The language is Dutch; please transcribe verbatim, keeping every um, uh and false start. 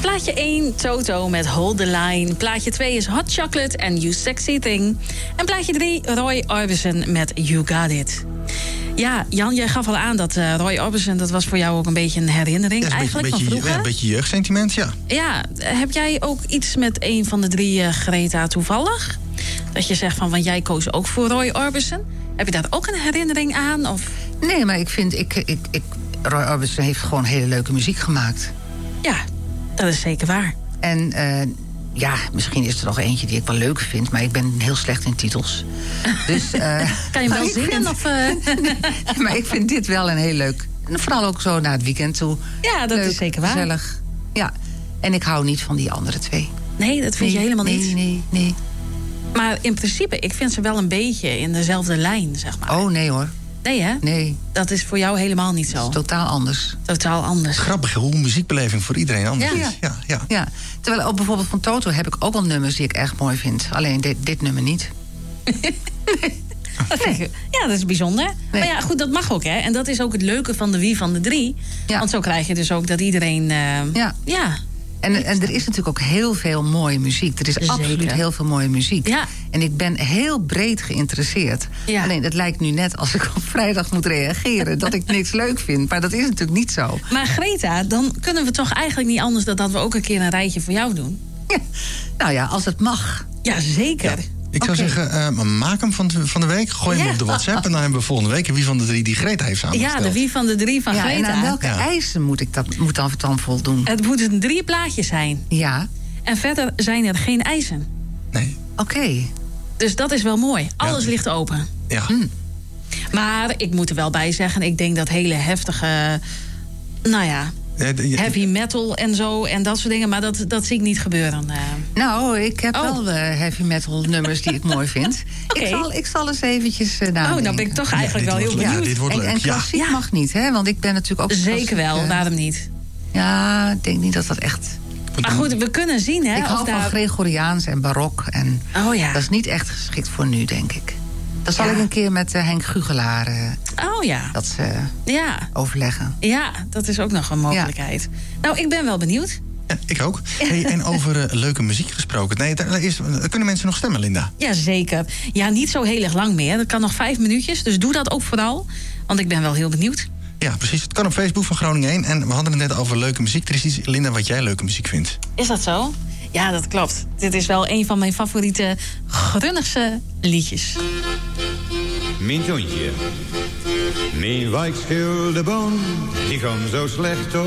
Plaatje één, Toto met Hold the Line. Plaatje twee is Hot Chocolate and You Sexy Thing. En plaatje drie, Roy Orbison met You Got It. Ja, Jan, jij gaf al aan dat uh, Roy Orbison... dat was voor jou ook een beetje een herinnering ja, een eigenlijk beetje, van beetje, vroeger. Ja, een beetje jeugdsentiment, ja. Ja, heb jij ook iets met een van de drie, uh, Greta, toevallig? Dat je zegt van, want jij koos ook voor Roy Orbison. Heb je daar ook een herinnering aan? Of? Nee, maar ik vind... Ik, ik, ik, Roy Orbison heeft gewoon hele leuke muziek gemaakt. Ja, dat is zeker waar. En uh, ja, misschien is er nog eentje die ik wel leuk vind... maar ik ben heel slecht in titels. Dus, uh, kan je hem wel zingen? Vind, of, uh... nee, maar ik vind dit wel een heel leuk... Vooral ook zo naar het weekend toe. Ja, dat leuk, is zeker waar. Gezellig. Ja, en ik hou niet van die andere twee. Nee, dat vind nee, je helemaal nee, niet? Nee, nee, nee. Maar in principe, ik vind ze wel een beetje in dezelfde lijn, zeg maar. Oh, nee hoor. Nee, hè? Nee. Dat is voor jou helemaal niet zo. Dat is totaal anders. Totaal anders. Grappig hoe muziekbeleving voor iedereen anders ja. is. Ja, ja. ja. Terwijl ook bijvoorbeeld van Toto heb ik ook wel nummers die ik echt mooi vind. Alleen dit, dit nummer niet. nee. Ja, dat is bijzonder. Nee. Maar ja, goed, dat mag ook, hè. En dat is ook het leuke van de wie van de drie. Ja. Want zo krijg je dus ook dat iedereen... Uh, ja. ja. En, en er is natuurlijk ook heel veel mooie muziek. Er is Zeker. absoluut heel veel mooie muziek. Ja. En ik ben heel breed geïnteresseerd. Ja. Alleen het lijkt nu net als ik op vrijdag moet reageren... dat ik niks leuk vind. Maar dat is natuurlijk niet zo. Maar Greta, dan kunnen we toch eigenlijk niet anders... dan dat we ook een keer een rijtje voor jou doen? Ja. Nou ja, als het mag. Ja, zeker. Ja. Ik zou okay. zeggen, uh, maak hem van de, van de week. Gooi hem ja. op de WhatsApp. En dan hebben we volgende week wie van de drie die Greta heeft samengesteld. Ja, de wie van de drie van ja, Greta. En aan welke ja. eisen moet ik dat moet dan, dan voldoen? Het moeten drie plaatjes zijn. Ja. En verder zijn er geen eisen. Nee. Oké. Okay. Dus dat is wel mooi. Alles ja. ligt open. Ja. Hm. Maar ik moet er wel bij zeggen, ik denk dat hele heftige... Nou ja... heavy metal en zo en dat soort dingen. Maar dat, dat zie ik niet gebeuren. Uh. Nou, ik heb oh. wel uh, heavy metal nummers die ik mooi vind. Okay. ik, zal, ik zal eens eventjes uh, nadenken. Oh, nou ben ik toch eigenlijk ja, wel heel benieuwd. Ja, dit wordt en, leuk. en klassiek ja. mag niet, hè? Want ik ben natuurlijk ook... Zeker wel, uh, waarom niet? Ja, ik denk niet dat dat echt... Maar goed, we kunnen zien, hè? Ik hou of van daar... Gregoriaans en barok. En oh ja. Dat is niet echt geschikt voor nu, denk ik. Dat zal ja. ik een keer met uh, Henk Gugelaar uh, oh, ja. dat, uh, ja. overleggen. Ja, dat is ook nog een mogelijkheid. Ja. Nou, ik ben wel benieuwd. Ja, ik ook. Hey, en over uh, leuke muziek gesproken. Nee, daar, is, daar kunnen mensen nog stemmen, Linda? Jazeker. Ja, niet zo heel erg lang meer. Dat kan nog vijf minuutjes, dus doe dat ook vooral. Want ik ben wel heel benieuwd. Ja, precies. Het kan op Facebook van Groningen één. En we hadden het net over leuke muziek. Er is iets, Linda, wat jij leuke muziek vindt. Is dat zo? Ja, dat klopt. Dit is wel een van mijn favoriete Grunnigse liedjes. Mijn zoontje, mijn wijkschilderboom, die kan zo slecht op.